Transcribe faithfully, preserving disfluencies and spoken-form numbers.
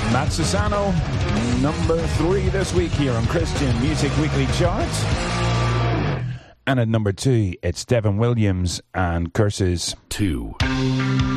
Matt Susano, number three this week here on Christian Music Weekly Chart. And at number two, it's Devin Williams and Curses. Two.